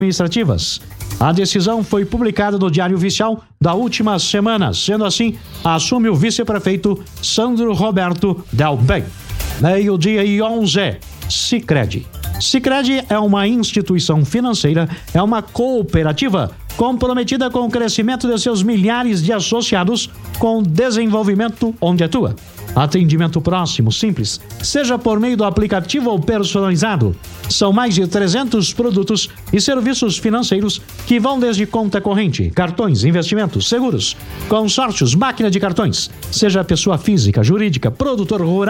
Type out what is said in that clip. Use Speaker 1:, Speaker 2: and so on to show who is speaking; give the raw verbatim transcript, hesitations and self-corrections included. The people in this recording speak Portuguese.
Speaker 1: administrativas. A decisão foi publicada no Diário Oficial da última semana. Sendo assim, assume o vice-prefeito Sandro Roberto Del Bem. Meio-dia e onze. Sicredi. Sicredi é uma instituição financeira, é uma cooperativa comprometida com o crescimento de seus milhares de associados com desenvolvimento onde atua. Atendimento próximo, simples, seja por meio do aplicativo ou personalizado. São mais de trezentos produtos e serviços financeiros que vão desde conta corrente, cartões, investimentos, seguros, consórcios, máquina de cartões, seja pessoa física, jurídica, produtor rural,